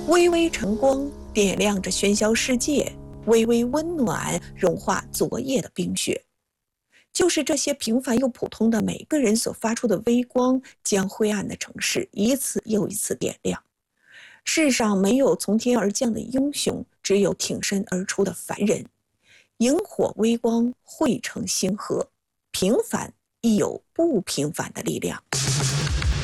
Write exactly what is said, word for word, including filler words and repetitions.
微微晨光点亮着喧嚣世界，微微温暖融化昨夜的冰雪。就是这些平凡又普通的每个人所发出的微光，将灰暗的城市一次又一次点亮。世上没有从天而降的英雄，只有挺身而出的凡人。萤火微光汇成星河，平凡亦有不平凡的力量。